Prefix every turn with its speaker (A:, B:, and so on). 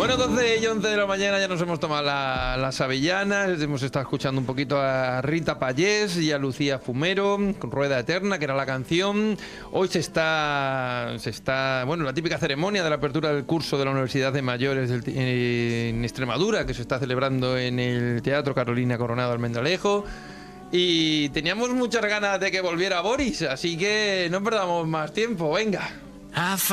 A: Bueno, 12 y 11 de la mañana ya nos hemos tomado las avellanas, hemos estado escuchando un poquito a Rita Payés y a Lucía Fumero con Rueda Eterna, que era la canción. Hoy bueno, la típica ceremonia de la apertura del curso de la Universidad de Mayores en Extremadura, que se está celebrando en el Teatro Carolina Coronado Almendralejo. Y teníamos muchas ganas de que volviera Boris, así que no perdamos más tiempo, venga.